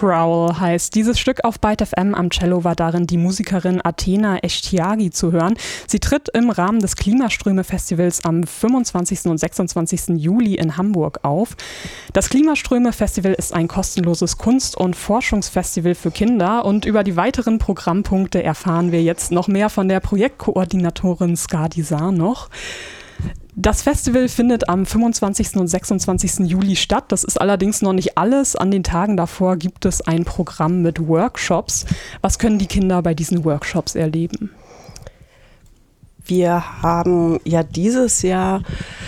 Crawl heißt dieses Stück auf Byte FM. Am Cello war darin die Musikerin Athena Eshtiagi zu hören. Sie tritt im Rahmen des Klimaströme-Festivals am 25. und 26. Juli in Hamburg auf. Das Klimaströme-Festival ist ein kostenloses Kunst- und Forschungsfestival für Kinder und über die weiteren Programmpunkte erfahren wir jetzt noch mehr von der Projektkoordinatorin Ska Dizar noch. Das Festival findet am 25. und 26. Juli statt. Das ist allerdings noch nicht alles. An den Tagen davor gibt es ein Programm mit Workshops. Was können die Kinder bei diesen Workshops erleben? Wir haben ja dieses Jahr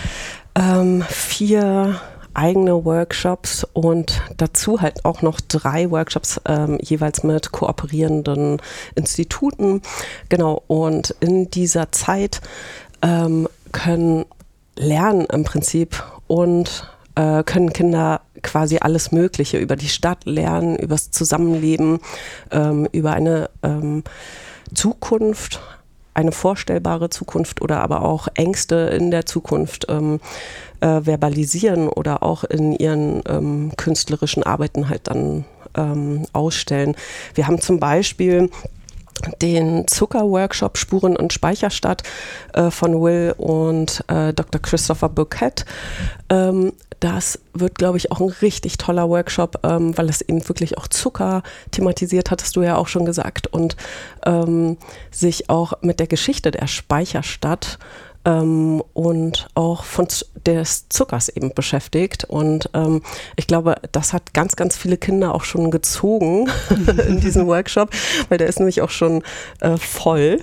4 eigene Workshops und dazu halt auch noch 3 Workshops jeweils mit kooperierenden Instituten. Genau, und in dieser Zeit können lernen im Prinzip und können Kinder quasi alles Mögliche über die Stadt lernen, über das Zusammenleben, über eine Zukunft, eine vorstellbare Zukunft oder aber auch Ängste in der Zukunft verbalisieren oder auch in ihren künstlerischen Arbeiten halt dann ausstellen. Wir haben zum Beispiel den Zucker-Workshop Spuren und Speicherstadt von Will und Dr. Christopher Burkett. Das wird, glaube ich, auch ein richtig toller Workshop, weil es eben wirklich auch Zucker thematisiert, hattest du ja auch schon gesagt, und sich auch mit der Geschichte der Speicherstadt und auch des Zuckers eben beschäftigt. Und ich glaube, das hat ganz, ganz viele Kinder auch schon gezogen in diesen Workshop, weil der ist nämlich auch schon voll,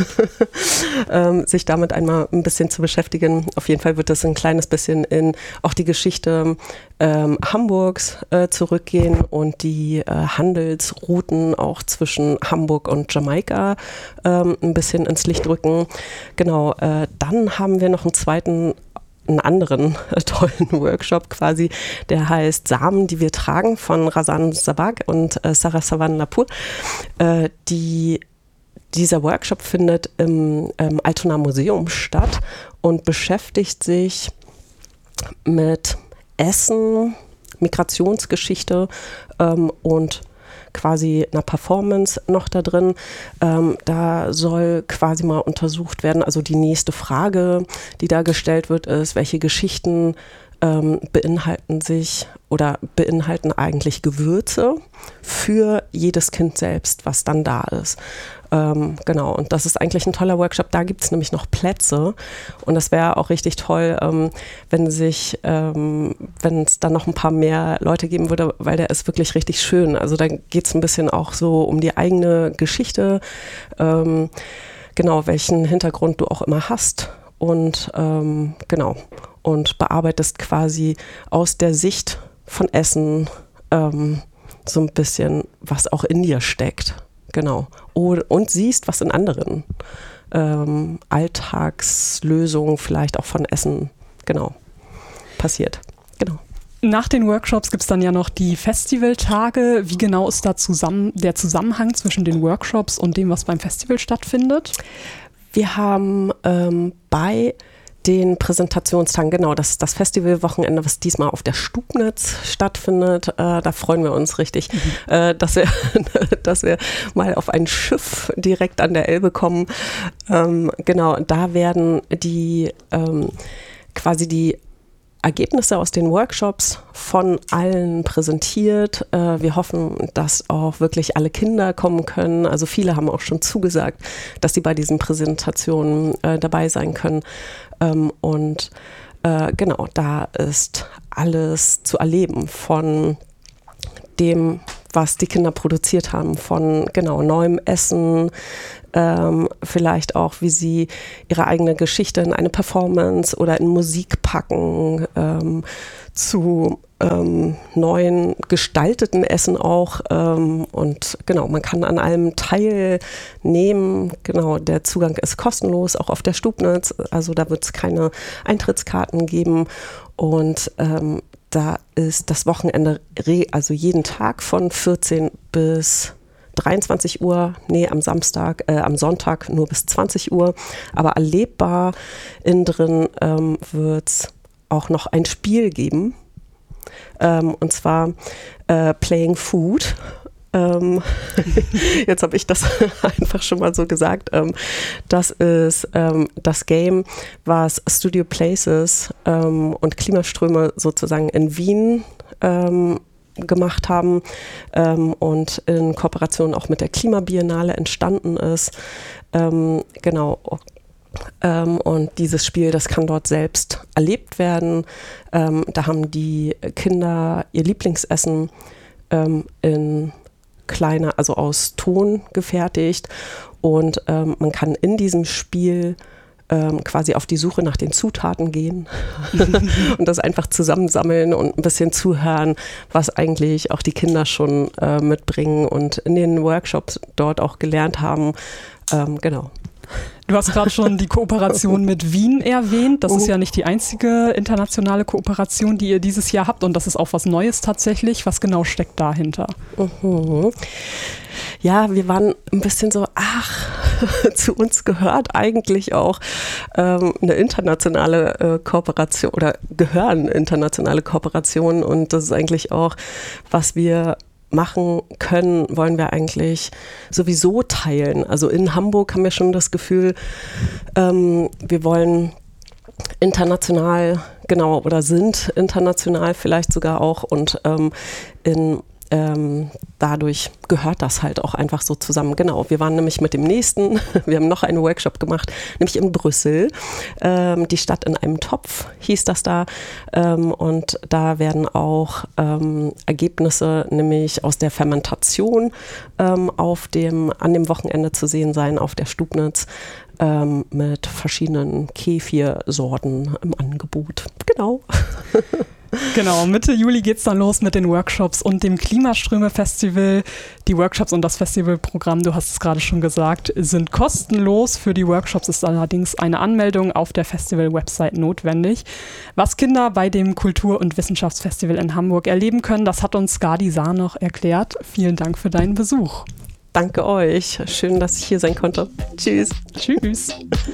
sich damit einmal ein bisschen zu beschäftigen. Auf jeden Fall wird das ein kleines bisschen in auch die Geschichte Hamburgs zurückgehen und die Handelsrouten auch zwischen Hamburg und Jamaika ein bisschen ins Licht rücken. Genau, dann haben wir noch einen anderen tollen Workshop quasi, der heißt Samen, die wir tragen, von Razan Sabag und Sarah Savan Lapur. Dieser Workshop findet im Altona Museum statt und beschäftigt sich mit Essen, Migrationsgeschichte und quasi einer Performance noch da drin. Da soll quasi mal untersucht werden, also die nächste Frage, die da gestellt wird, ist, welche Geschichten beinhalten eigentlich Gewürze für jedes Kind selbst, was dann da ist. Genau, und das ist eigentlich ein toller Workshop. Da gibt es nämlich noch Plätze und das wäre auch richtig toll, wenn es dann noch ein paar mehr Leute geben würde, weil der ist wirklich richtig schön. Also da geht es ein bisschen auch so um die eigene Geschichte, genau, welchen Hintergrund du auch immer hast und genau, und bearbeitest quasi aus der Sicht von Essen so ein bisschen, was auch in dir steckt. Genau. Und siehst, was in anderen Alltagslösungen vielleicht auch von Essen genau passiert. Genau. Nach den Workshops gibt es dann ja noch die Festivaltage. Wie genau ist da der Zusammenhang zwischen den Workshops und dem, was beim Festival stattfindet? Wir haben bei den Präsentationstagen, genau, das ist das Festivalwochenende, was diesmal auf der Stubnitz stattfindet. Da freuen wir uns richtig, dass wir mal auf ein Schiff direkt an der Elbe kommen. Genau, da werden quasi die Ergebnisse aus den Workshops von allen präsentiert. Wir hoffen, dass auch wirklich alle Kinder kommen können. Also viele haben auch schon zugesagt, dass sie bei diesen Präsentationen dabei sein können. Und genau, da ist alles zu erleben von dem, was die Kinder produziert haben, von genau neuem Essen, vielleicht auch, wie sie ihre eigene Geschichte in eine Performance oder in Musik packen, zu neuen gestalteten Essen auch. Und genau, man kann an allem teilnehmen. Genau, der Zugang ist kostenlos, auch auf der Stubnitz. Also da wird es keine Eintrittskarten geben. Und da ist das Wochenende, also jeden Tag von 14 bis 23 Uhr, am Sonntag nur bis 20 Uhr, aber erlebbar innen drin wird es auch noch ein Spiel geben. und zwar Playing Food. Jetzt habe ich das einfach schon mal so gesagt. Das ist das Game, was Studio Places und Klimaströme sozusagen in Wien gemacht haben und in Kooperation auch mit der Klimabiennale entstanden ist. Genau. Und dieses Spiel, das kann dort selbst erlebt werden. Da haben die Kinder ihr Lieblingsessen in kleiner, also aus Ton gefertigt, und man kann in diesem Spiel quasi auf die Suche nach den Zutaten gehen und das einfach zusammensammeln und ein bisschen zuhören, was eigentlich auch die Kinder schon mitbringen und in den Workshops dort auch gelernt haben. Genau. Du hast gerade schon die Kooperation mit Wien erwähnt. Das ist ja nicht die einzige internationale Kooperation, die ihr dieses Jahr habt, und das ist auch was Neues tatsächlich. Was genau steckt dahinter? Ja, wir waren ein bisschen so, zu uns gehört eigentlich auch eine internationale Kooperation oder gehören internationale Kooperationen, und das ist eigentlich auch, was wir machen können, wollen wir eigentlich sowieso teilen. Also in Hamburg haben wir schon das Gefühl, wir wollen international, genau, oder sind international vielleicht sogar auch, und dadurch gehört das halt auch einfach so zusammen. Genau, wir waren nämlich mit dem nächsten, wir haben noch einen Workshop gemacht, nämlich in Brüssel, die Stadt in einem Topf hieß das da, und da werden auch Ergebnisse nämlich aus der Fermentation an dem Wochenende zu sehen sein auf der Stubnitz, mit verschiedenen Kefirsorten im Angebot. Genau. Genau, Mitte Juli geht es dann los mit den Workshops und dem Klimaströme-Festival. Die Workshops und das Festivalprogramm, du hast es gerade schon gesagt, sind kostenlos. Für die Workshops ist allerdings eine Anmeldung auf der Festival-Website notwendig. Was Kinder bei dem Kultur- und Wissenschaftsfestival in Hamburg erleben können, das hat uns Gadi Saar noch erklärt. Vielen Dank für deinen Besuch. Danke euch. Schön, dass ich hier sein konnte. Tschüss. Tschüss.